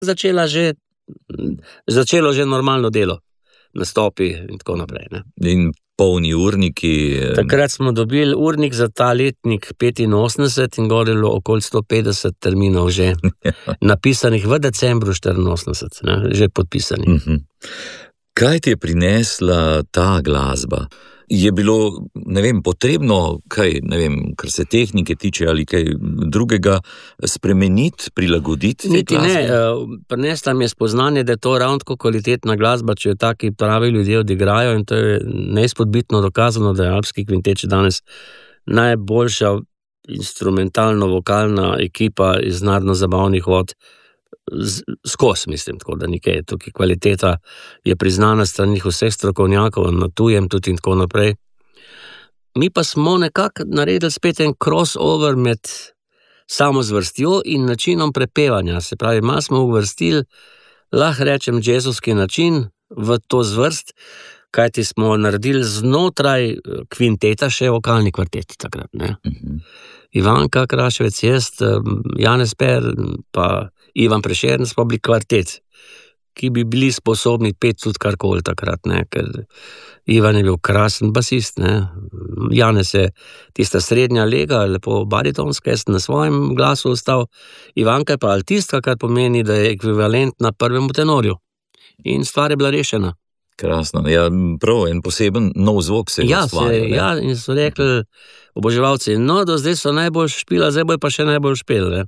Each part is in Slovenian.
začelo že normalno delo, nastopi in tako naprej. Ne. In polni urniki. Takrat smo dobili urnik za ta letnik 85 in gorilo okoli 150 terminov že napisanih v decembru 84, ne, že podpisanih. Kaj ti je prinesla ta glasba? Je bilo, potrebno, kar se tehnike tiče ali kaj drugega, spremeniti, prilagoditi? Niti ne, prinesla mi je spoznanje, da je to ravno tako kvalitetna glasba, če jo taki pravi ljudje odigrajo, in to je neizpodbitno dokazano, da je Alpski kvintet danes najboljša instrumentalno-vokalna ekipa iz narodno-zabavnih vod skozi, mislim, tako da nekaj tukaj kvaliteta je priznana strani vseh strokovnjakov, na tujem tudi in tako naprej. Mi pa smo nekako naredili spet en crossover med samo zvrstjo in načinom prepevanja, se pravi, malo smo uvrstili, lahko rečem, jazzovski način v to zvrst, kajti smo naredili znotraj kvinteta še vokalni kvartet takrat, ne. Ivanka Kraševec, jaz, Janez Per, pa Ivan Prešern smo bili kvartet, ki bi bili sposobni peti tudi karkoli takrat, ne, ker Ivan je bil krasen basist, ne, Janez je tista srednja lega, lepo baritonska, jaz na svojem glasu ostal, Ivanka je pa altistka, kar pomeni, da je ekvivalent na prvemu tenorju. In stvar je bila rešena. Krasno, ja, prav, en poseben nov zvok se je ustvaril. Ja, in so rekli oboževalci, no, do zdaj so najbolj špila, zdaj bo pa še najbolj špil, ne.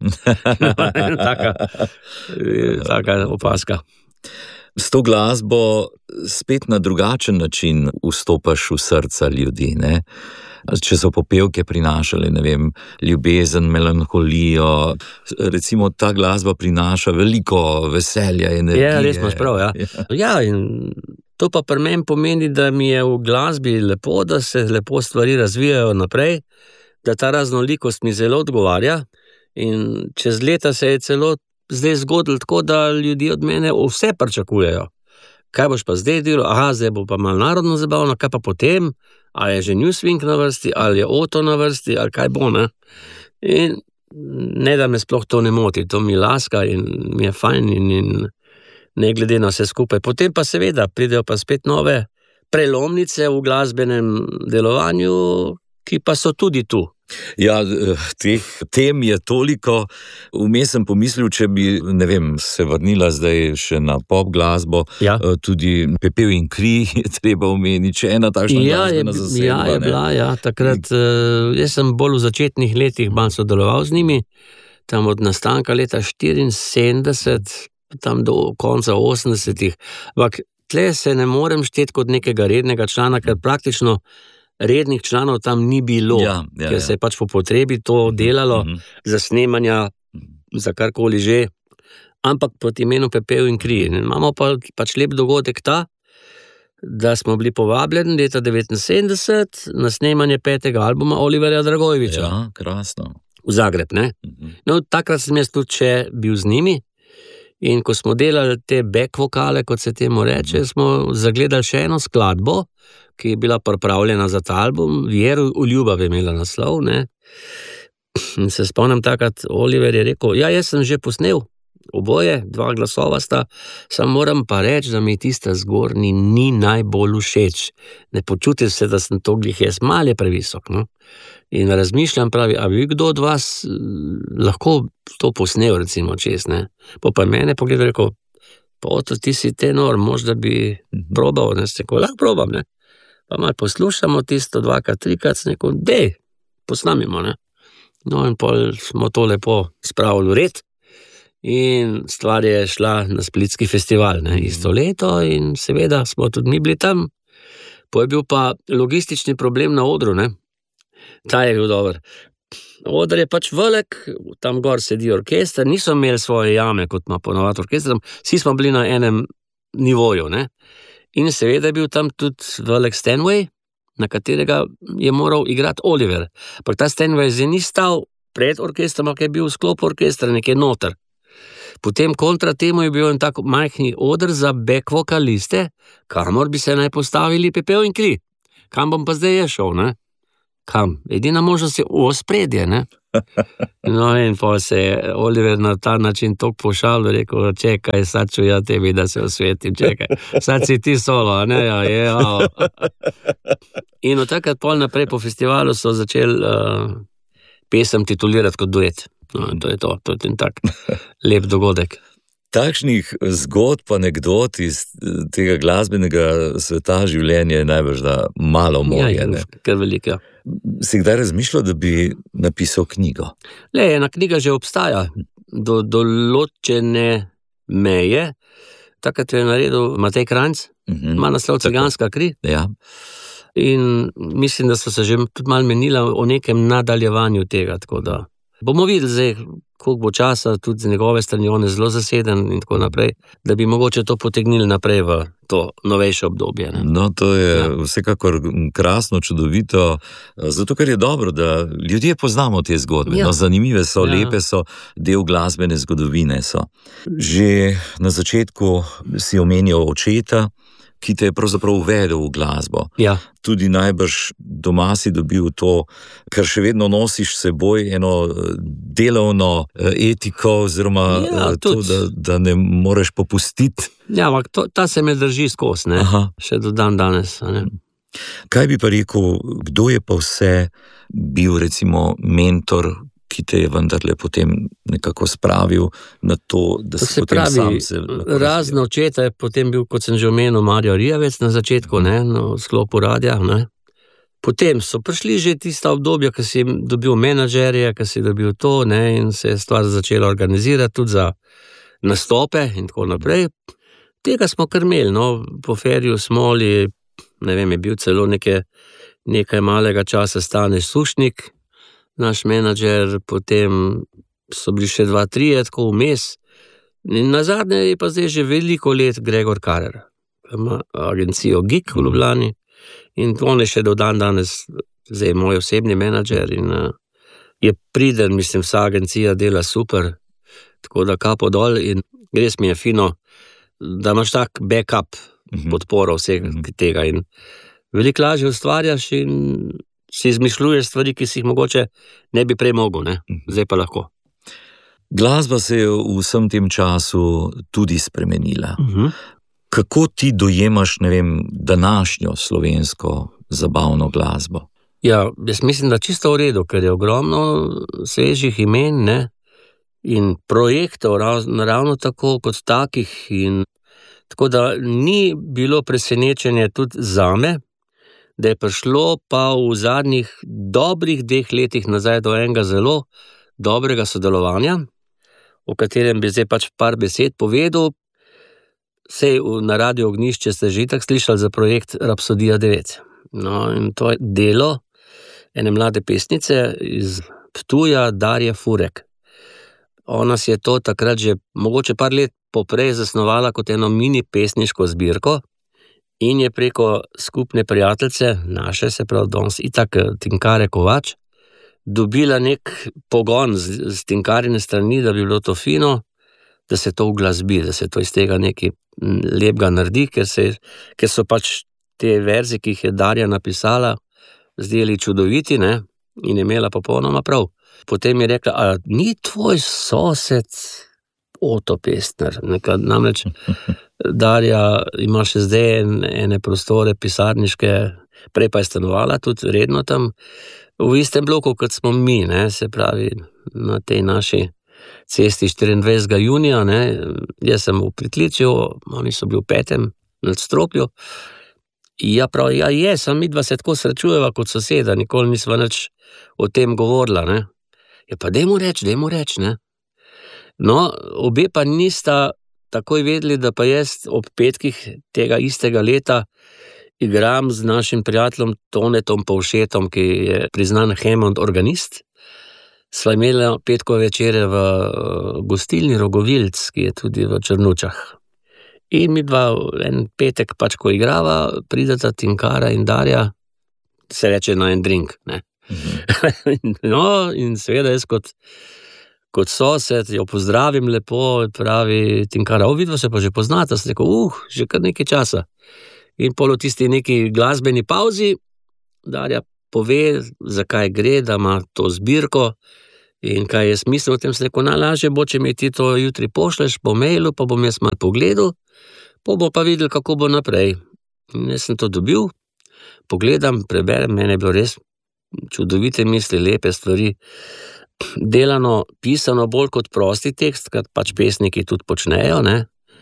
taka opaska. S to glasbo spet na drugačen način vstopaš v srca ljudi, ne. Če so popevke prinašale, ljubezen, melanholijo, recimo ta glasba prinaša veliko veselja, energije. Ja, res imaš prav, ja. Ja, in to pa pri meni pomeni, da mi je v glasbi lepo, da se lepo stvari razvijajo naprej, da ta raznolikost mi zelo odgovarja, in čez leta se je celo zdaj zgodilo tako, da ljudje od mene vse pričakujejo. Kaj boš pa zdaj delal? Aha, zdaj bo pa malo narodno zabavno, kaj pa potem? Ali je že New Swing na vrsti, ali je Oto na vrsti, ali kaj bo, ne? In ne, da me sploh to ne moti, to mi laska in mi je fajn in ne glede na vse skupaj. Potem pa seveda pridejo pa spet nove prelomnice v glasbenem delovanju, ki pa so tudi tu. Ja, teh tem je toliko, vmes sem pomislil, če bi, se vrnila zdaj še na pop glasbo, Ja. Tudi Pepel in kri je treba omeniti, če ena takšna glasbena zasedba. Ja, je bila, ja, takrat, jaz sem bolj v začetnih letih malo sodeloval z njimi, tam od nastanka leta 74, tam do konca 80-ih, ampak tle se ne morem šteti kot nekega rednega člana, ker praktično rednih članov tam ni bilo, ker se je pač po potrebi to delalo, za snemanja, za karkoli že, ampak pod imenom Pepel in kri. Imamo pa pač lep dogodek ta, da smo bili povabljeni leta 79 na snemanje 5. albuma Oliverja Dragojevića. Ja, krasno. V Zagreb, ne? No, takrat sem jaz tudi še bil z njimi, in ko smo delali te back vokale, kot se temu reče, smo zagledali še eno skladbo, ki je bila pripravljena za ta album, Vjeruj v ljubav je imela naslov, ne. In se spomnim takrat, Oliver je rekel, ja, jaz sem že posnel oboje, 2 glasova sta, samo moram pa reči, da mi tista zgornji ni najbolj všeč. Ne počutim se, da sem to glih jaz, malo je previsok, no. In razmišljam, pravi, a bi kdo od vas lahko to posnel, recimo, čez, ne. Pa mene pogledal, rekel, Oto, ti si tenor, možda bi probal, ne, se rekel, lahko probam, ne. Pa malo poslušamo tisto 2-krat, 3-krat, sem rekel, dej, posnamimo, ne. No, in pol smo to lepo spravili v red in stvar je šla na Splitski festival, ne, isto leto, in seveda smo tudi mi bili tam. Po je bil pa logistični problem na odru, ne. Ta je bil dober. Oder je pač velik, tam gor sedi orkester, niso imeli svoje jame, kot ima ponovadi orkester, vsi smo bili na enem nivoju, ne. In seveda je bil tam tudi velik Steinway, na katerega je moral igrati Oliver. Pa ta Steinway zdaj ni stal pred orkestrom, ampak je bil v sklopu orkestra nekje noter. Potem kontra temu je bil en tak majhni oder za back vokaliste, kamor bi se naj postavili Pepel in kri. Kam bom pa zdaj šel, ne? Kam? Edina možnost je v ospredje, ne? No, in pa se je Oliver na ta način tako pošalil, rekel, čekaj, sad ću ja tebi da se osvetim, čekaj, sad si ti solo, a ne, ja, je, ja. In od takrat pol naprej po festivalu so začeli pesem titulirati kot duet. No, to je ten tak lep dogodek. Takšnih zgodb, anekdot iz tega glasbenega sveta življenja je najbrž da malo moje. Ja, kar veliko. Si kdaj razmišljal, da bi napisal knjigo? Ena knjiga že obstaja do določene meje. Takrat je naredil Matej Kranjc, ima naslov Ciganska kri. Ja. In mislim, da so se že tudi malo menila o nekem nadaljevanju tega, tako da bomo videli zdaj, koliko bo časa, tudi z njegove strani, on je zelo zaseden in tako naprej, da bi mogoče to potegnili naprej v to novejše obdobje. Ne? No, to je vsekakor krasno, čudovito, zato ker je dobro, da ljudje poznamo te zgodbe. Ja. No, zanimive so, lepe so, del glasbene zgodovine so. Že na začetku si omenjal očeta, ki te je pravzaprav uvedel v glasbo. Ja. Tudi najbrž doma si dobil to, kar še vedno nosiš seboj, eno delovno etiko, oziroma to, da ne moreš popustiti. Ja, ampak ta se me drži skozi, ne? Še do dan danes. Ne? Kaj bi pa rekel, kdo je pa vse bil recimo mentor, ki te je vendarle potem nekako spravil na to, da si potem sam se... Razne očeta je potem bil, kot sem že omenil, Marjo Rijavec na začetku, ne, na sklopu radia, ne. Potem so prišli že tista obdobja, ko si dobil menadžerje, ko si dobil to, ne, in se je stvar začela organizirati tudi za nastope in tako naprej. Tega smo kar imeli, no, po Ferju Smoli, ne vem, je bil celo nekaj malega časa Stane Sušnik, naš menadžer, potem so bili še 2-3 tako vmes. In nazadnje je pa zdaj že veliko let Gregor Karer, ki ima agencijo GIK v Ljubljani in on je še do dan danes zdaj moj osebni menadžer in je priden, mislim, vsa agencija dela super, tako da kapo dol in res mi je fino, da imaš tak backup podporo vsega tega in veliko lažje ustvarjaš in si izmišljuješ stvari, ki si jih mogoče ne bi prej mogel, ne? Zdaj pa lahko. Glasba se je v vsem tem času tudi spremenila. Kako ti dojemaš, ne vem, današnjo slovensko zabavno glasbo? Ja, jaz mislim, da čisto v redu, ker je ogromno svežih imen, ne? In projektov ravno tako kot takih in tako da ni bilo presenečenje tudi zame, da je prišlo pa v zadnjih dobrih 2 letih nazaj do enega zelo dobrega sodelovanja, o katerem bi zdaj pač par besed povedal. Sej na Radio Ognjišče ste že itak slišali za projekt Rapsodija 9. No, in to je delo ene mlade pesnice iz Ptuja, Darje Furek. Ona si je to takrat že mogoče par let poprej zasnovala kot eno mini pesniško zbirko, in je preko skupne prijateljice, naše, se pravi danes itak Tinkare Kovač, dobila nek pogon z Tinkarine strani, da bi bilo to fino, da se to uglasbi, da se to iz tega nekaj lepega naredi, ker so pač te verzi, ki jih je Darja napisala, zdeli čudoviti, ne, in je imela popolnoma prav. Potem je rekla, a ni tvoj sosed Oto Pestner, namreč Darja ima še zdaj ene prostore pisarniške, prej pa je stanovala tudi redno tam, v istem bloku, kot smo mi, ne, se pravi na tej naši cesti 24. junija, ne, jaz sem v Pritličju, oni so bili v 5. nadstropju, ja prav, ja je, sem midva se tako srečujeva kot soseda, nikoli nisva nič o tem govorila, ne, ja pa dajmo reč, ne. No, obe pa nista takoj vedeli, da pa jaz ob petkih tega istega leta igram z našim prijateljem Tonetom Povšetom, ki je priznan Hammond organist. Sva imela petkove večere v gostilni Rogovilc, ki je tudi v Črnučah. In mi dva en petek pač, ko igrava, prideta Tinkara in Darja, se reče na en drink, ne. No, in seveda jaz kot sosed, jo pozdravim lepo, pravi Tinkara, vidva se pa že poznata, sem rekel, že kar nekaj časa. In pol v tisti neki glasbeni pauzi Darja pove, zakaj gre, da ima to zbirko In kaj je smisel, v tem se rekel, najlažje bo, če mi ti to jutri pošleš po mailu, pa bom jaz malo pogledal, pa bo pa videl, kako bo naprej. In jaz sem to dobil, pogledam, preberem, mene je bilo res čudovite misli, lepe stvari, delano, pisano bolj kot prosti tekst, kar pač pesniki tudi počnejo, ne.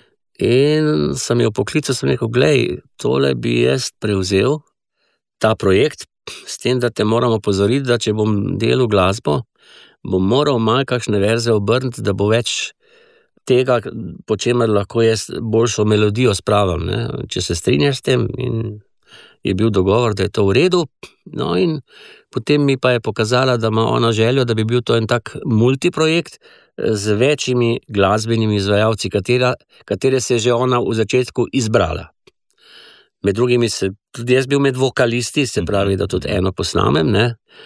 In sem jo poklical, sem rekel, glej, tole bi jaz prevzel, ta projekt, s tem, da te moram opozoriti, da če bom delal glasbo, bom moral malo kakšne verze obrniti, da bo več tega, po čemer lahko jaz boljšo melodijo spravim, ne. Če se strinjaš s tem, in je bil dogovor, da je to v redu. No, in potem mi pa je pokazala, da ima ona željo, da bi bil to en tak multiprojekt z večjimi glasbenimi izvajalci, katere se je že ona v začetku izbrala. Med drugimi tudi jaz bil med vokalisti, se pravi, da tudi eno posnamem, ne.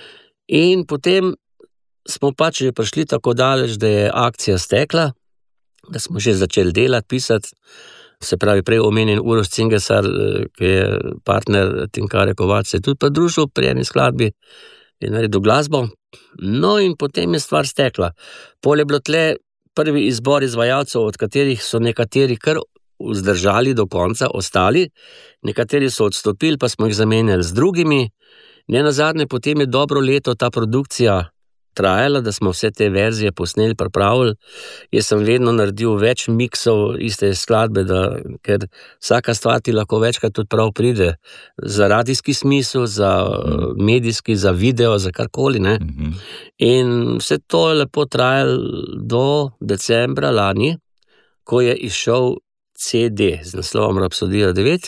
In potem smo pač že prišli tako daleč, da je akcija stekla, da smo že začeli delati, pisati. Se pravi, prej omenjen Uroš Cingesar, ki je partner Tinkare Kovač, se je tudi pridružil pri eni skladbi in naredil glasbo. No, in potem je stvar stekla. Pol je bilo tle prvi izbor izvajalcev, od katerih so nekateri kar vzdržali do konca, ostali, nekateri so odstopili, pa smo jih zamenjali z drugimi. Nenazadnje potem je dobro leto ta produkcija trajala, da smo vse te verzije posneli, pripravili. Jaz sem vedno naredil več miksov iste skladbe, ker vsaka stvar ti lahko večkrat tudi prav pride. Za radijski smisel, za medijski, za video, za karkoli, ne. In vse to je lepo trajalo do decembra lani, ko je izšel CD z naslovom Rapsodija 9,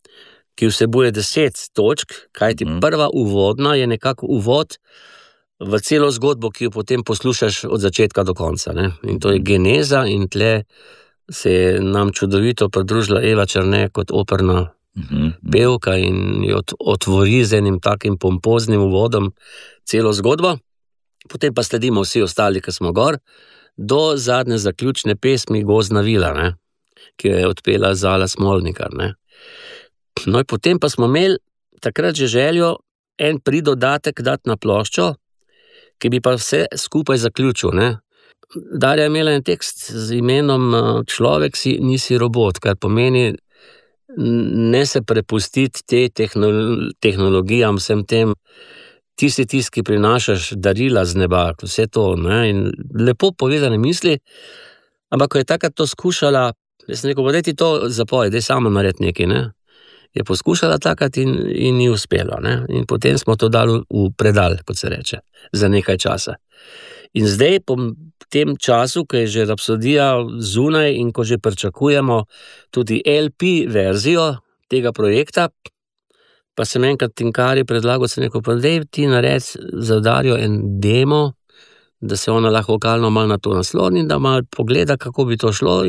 ki vsebuje 10 točk, kajti prva uvodna je nekako uvod v celo zgodbo, ki jo potem poslušaš od začetka do konca, ne. In to je geneza, in tle se je nam čudovito pridružila Eva Černe kot operna pevka in jo otvori z enim takim pompoznim uvodom celo zgodbo. Potem pa sledimo vsi ostali, ki smo gor, do zadnje zaključne pesmi Gozdna vila, ne, ki jo je odpela Zala Smolnikar, ne. No, in potem pa smo imeli takrat že željo en pridodatek dati na ploščo, ki bi pa vse skupaj zaključil, ne. Darja je imela en tekst z imenom Človek si, nisi robot, kar pomeni ne se prepustiti te tehnologijam, vsem tem, ti si tisti, ki prinašaš darila z neba, vse to, ne, in lepo povedane misli, ampak ko je takrat to skušala, jaz sem rekel, daj ti to zapoj, daj sama narediti nekaj, ne. Je poskušala takrat in ni uspelo, ne. In potem smo to dali v predal, kot se reče, za nekaj časa. In zdaj, po tem času, ko je že Rapsodija zunaj in ko že pričakujemo tudi LP verzijo tega projekta, pa sem enkrat Tinkari predlagal, sem rekel, pa daj ti naredi za Darjo en demo, da se ona lahko vokalno malo na to nasloni in da malo pogleda, kako bi to šlo,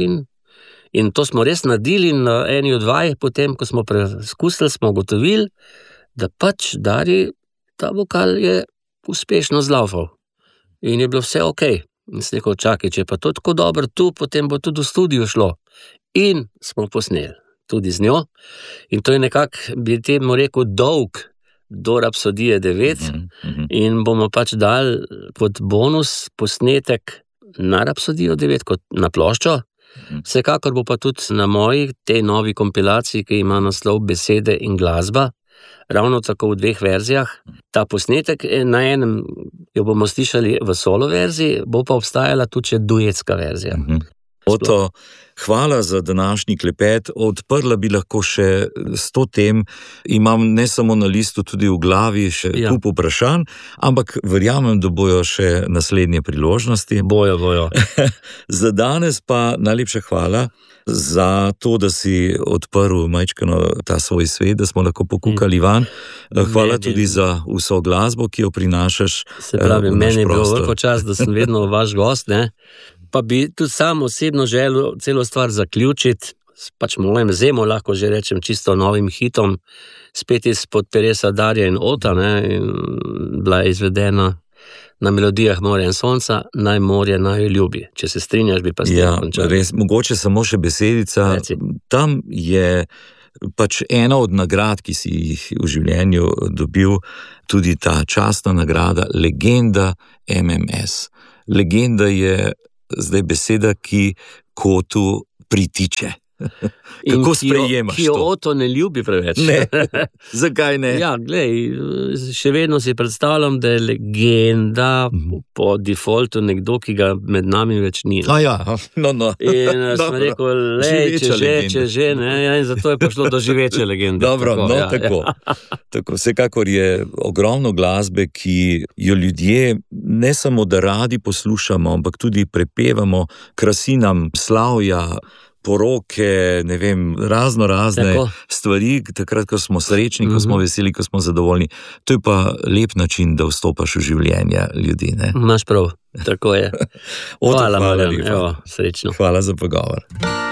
in to smo res naredili, in na eni od vaj, potem, ko smo preizkusili, smo ugotovili, da pač Darji ta vokal je uspešno zlaufal. In je bilo vse okej. In sem rekel, čakaj, če je pa to tako dobro tu, potem bo tudi v studiu šlo. In smo posneli tudi z njo. In to je nekako, bi temu rekel, dolg do Rapsodije 9. In bomo pač dali kot bonus posnetek na Rapsodijo 9, kot na ploščo. Vsekakor bo pa tudi na moji, tej novi kompilaciji, ki ima naslov Besede in glasba, ravno tako v 2 verzijah. Ta posnetek na enem jo bomo slišali v solo verziji, bo pa obstajala tudi še duetska verzija. Oto, hvala za današnji klepet. Odprla bi lahko še 100 tem. Imam ne samo na listu, tudi v glavi še kup vprašanj, ampak verjamem, da bojo še naslednje priložnosti. Bojo. Za danes pa najlepša hvala za to, da si odprl majčkeno ta svoj svet, da smo lahko pokukali van. Hvala tudi za vso glasbo, ki jo prinašaš. Se pravi, meni je bilo veliko čast, da sem vedno vaš gost, ne. Pa bi tudi sam osebno želel celo stvar zaključiti, pač mojim zemo lahko že rečem čisto novim hitom, spet izpod peresa Darja in Ota, ne, in bila je izvedena na melodijah Morja in sonca, Naj morje naju ljubi. Če se strinjaš, bi pa s tem končal. Res, mogoče samo še besedica. Reci. Tam je pač ena od nagrad, ki si jih v življenju dobil, tudi ta častna nagrada Legenda MMS. Legenda je zdaj beseda, ki kotu pritiče. Kako sprejemaš to? Ki jo Oto ne ljubi preveč. Ne. Zakaj ne? Ja, glej, še vedno si predstavljam, da je legenda po defaultu nekdo, ki ga med nami več ni. Ja, no. In sem rekel, če že, ne, in zato je prišlo do živeče legende. Dobro, tako. Tako, vsekakor je ogromno glasbe, ki jo ljudje ne samo da radi poslušamo, ampak tudi prepevamo, krasi nam slavja, poroke, ne vem, razne stvari, takrat, ko smo srečni, ko smo veseli, ko smo zadovoljni. To je pa lep način, da vstopaš v življenje ljudi, ne? Imaš prav, tako je. Hvala, Evo, srečno. Hvala za pogovor.